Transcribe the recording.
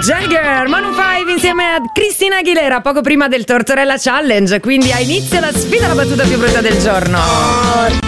Jagger, Maroon 5 insieme a Cristina Aguilera poco prima del Tortorella Challenge, quindi ha inizio la sfida alla battuta più brutta del giorno.